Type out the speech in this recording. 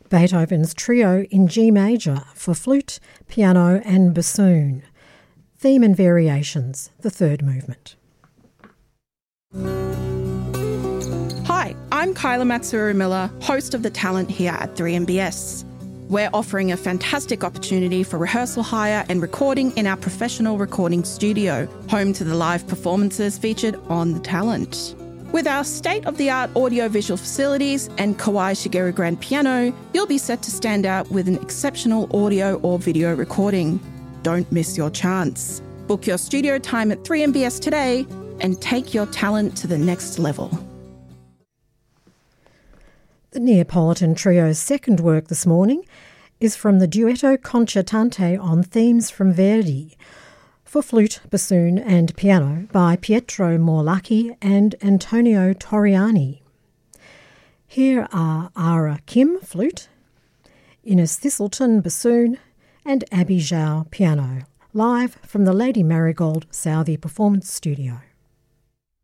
Beethoven's Trio in G major for flute, piano and bassoon. Theme and Variations, the third movement. Hi, I'm Kyla Matsuru-Miller, host of The Talent here at 3MBS. We're offering a fantastic opportunity for rehearsal hire and recording in our professional recording studio, home to the live performances featured on The Talent. With our state-of-the-art audio-visual facilities and Kawai Shigeru grand piano, you'll be set to stand out with an exceptional audio or video recording. Don't miss your chance. Book your studio time at 3MBS today and take your talent to the next level. The Neapolitan Trio's second work this morning is from the Duetto Concertante on themes from Verdi for flute, bassoon and piano by Pietro Morlacchi and Antonio Toriani. Here are Ara Kim, flute, Ines Thistleton, bassoon and Abby Zhao, piano, live from the Lady Marigold Southey Performance Studio.